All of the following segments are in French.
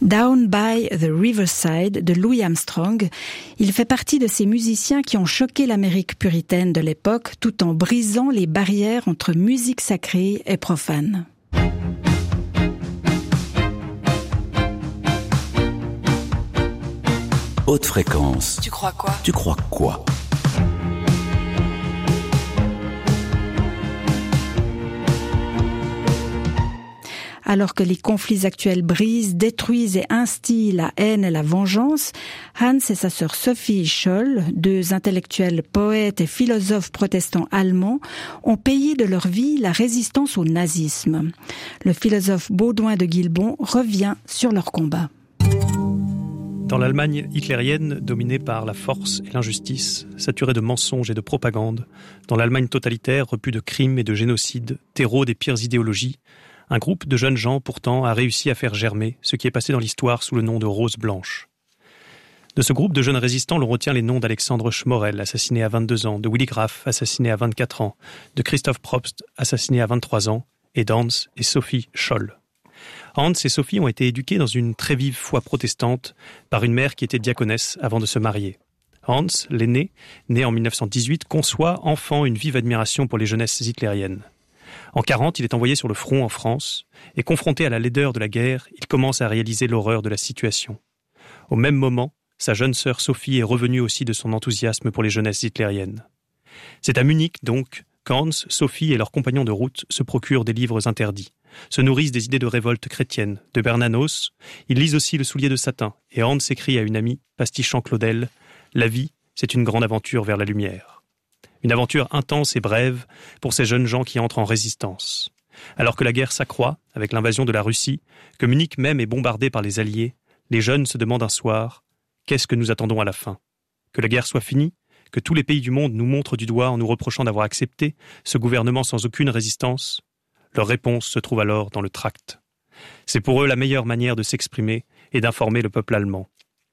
Down by the Riverside de Louis Armstrong. Il fait partie de ces musiciens qui ont choqué l'Amérique puritaine de l'époque tout en brisant les barrières entre musique sacrée et profane. Haute fréquence. Tu crois quoi ? Tu crois quoi ? Alors que les conflits actuels brisent, détruisent et instillent la haine et la vengeance, Hans et sa sœur Sophie Scholl, deux intellectuels, poètes et philosophes protestants allemands, ont payé de leur vie la résistance au nazisme. Le philosophe Baudouin de Guilbon revient sur leur combat. Dans l'Allemagne hitlérienne, dominée par la force et l'injustice, saturée de mensonges et de propagande, dans l'Allemagne totalitaire, repue de crimes et de génocides, terreau des pires idéologies, un groupe de jeunes gens, pourtant, a réussi à faire germer ce qui est passé dans l'histoire sous le nom de Rose Blanche. De ce groupe de jeunes résistants, l'on retient les noms d'Alexandre Schmorell, assassiné à 22 ans, de Willy Graf, assassiné à 24 ans, de Christoph Probst, assassiné à 23 ans, et d'Hans et Sophie Scholl. Hans et Sophie ont été éduqués dans une très vive foi protestante par une mère qui était diaconesse avant de se marier. Hans, l'aîné, né en 1918, conçoit enfant une vive admiration pour les jeunesses hitlériennes. En 1940, il est envoyé sur le front en France, et confronté à la laideur de la guerre, il commence à réaliser l'horreur de la situation. Au même moment, sa jeune sœur Sophie est revenue aussi de son enthousiasme pour les jeunesses hitlériennes. C'est à Munich, donc, qu'Hans, Sophie et leurs compagnons de route se procurent des livres interdits, se nourrissent des idées de révolte chrétienne, de Bernanos, ils lisent aussi Le Soulier de Satin, et Hans écrit à une amie, pastichant Claudel, « La vie, c'est une grande aventure vers la lumière ». Une aventure intense et brève pour ces jeunes gens qui entrent en résistance. Alors que la guerre s'accroît, avec l'invasion de la Russie, que Munich même est bombardée par les Alliés, les jeunes se demandent un soir « Qu'est-ce que nous attendons à la fin ? Que la guerre soit finie ? Que tous les pays du monde nous montrent du doigt en nous reprochant d'avoir accepté ce gouvernement sans aucune résistance ? Leur réponse se trouve alors dans le tract. C'est pour eux la meilleure manière de s'exprimer et d'informer le peuple allemand.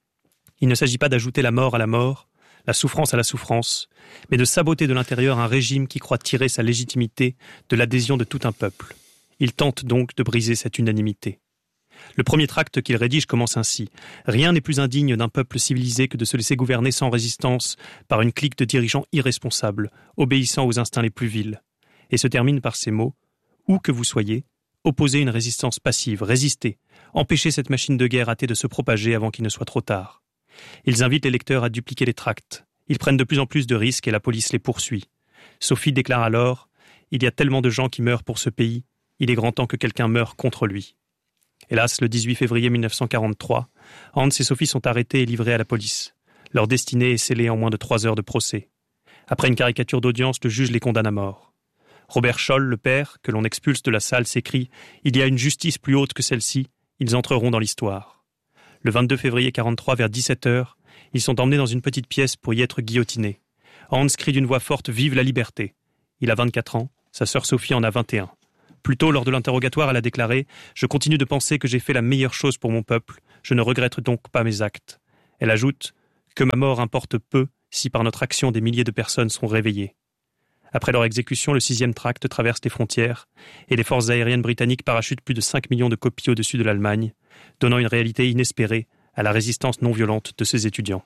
Il ne s'agit pas d'ajouter la mort à la mort, la souffrance à la souffrance, mais de saboter de l'intérieur un régime qui croit tirer sa légitimité de l'adhésion de tout un peuple. Il tente donc de briser cette unanimité. Le premier tract qu'il rédige commence ainsi. « Rien n'est plus indigne d'un peuple civilisé que de se laisser gouverner sans résistance par une clique de dirigeants irresponsables, obéissant aux instincts les plus vils. » Et se termine par ces mots. « Où que vous soyez, opposez une résistance passive, résistez, empêchez cette machine de guerre hâtée de se propager avant qu'il ne soit trop tard. » Ils invitent les lecteurs à dupliquer les tracts. Ils prennent de plus en plus de risques et la police les poursuit. Sophie déclare alors « Il y a tellement de gens qui meurent pour ce pays, il est grand temps que quelqu'un meure contre lui. » Hélas, le 18 février 1943, Hans et Sophie sont arrêtés et livrés à la police. Leur destinée est scellée en moins de 3 heures de procès. Après une caricature d'audience, le juge les condamne à mort. Robert Scholl, le père, que l'on expulse de la salle, s'écrie « Il y a une justice plus haute que celle-ci, ils entreront dans l'histoire. » Le 22 février 1943, vers 17h, ils sont emmenés dans une petite pièce pour y être guillotinés. Hans crie d'une voix forte « Vive la liberté !» Il a 24 ans, sa sœur Sophie en a 21. Plus tôt, lors de l'interrogatoire, elle a déclaré « Je continue de penser que j'ai fait la meilleure chose pour mon peuple, je ne regrette donc pas mes actes. » Elle ajoute « Que ma mort importe peu si par notre action des milliers de personnes sont réveillées. » Après leur exécution, le 6e tract traverse les frontières et les forces aériennes britanniques parachutent plus de 5 millions de copies au-dessus de l'Allemagne, donnant une réalité inespérée à la résistance non violente de ces étudiants.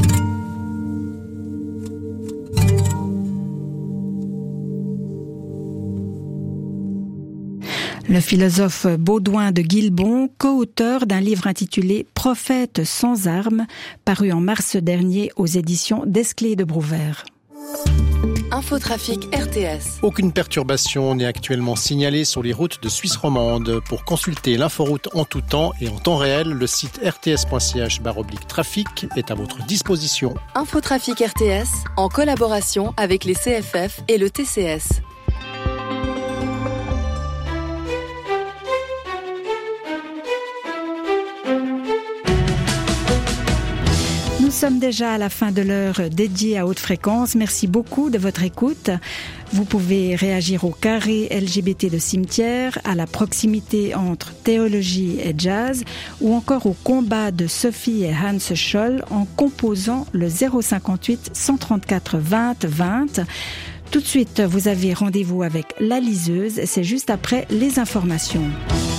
Le philosophe Baudouin de Guilbon, co-auteur d'un livre intitulé « Prophètes sans armes », paru en mars dernier aux éditions Desclée de Brouwer. Infotrafic RTS. Aucune perturbation n'est actuellement signalée sur les routes de Suisse romande. Pour consulter l'inforoute en tout temps et en temps réel, le site rts.ch/trafic est à votre disposition. Infotrafic RTS, en collaboration avec les CFF et le TCS. Nous sommes déjà à la fin de l'heure dédiée à Haute Fréquence. Merci beaucoup de votre écoute. Vous pouvez réagir au carré LGBT de Cimetière, à la proximité entre théologie et jazz, ou encore au combat de Sophie et Hans Scholl en composant le 058 134 20 20. Tout de suite, vous avez rendez-vous avec La Liseuse. C'est juste après les informations.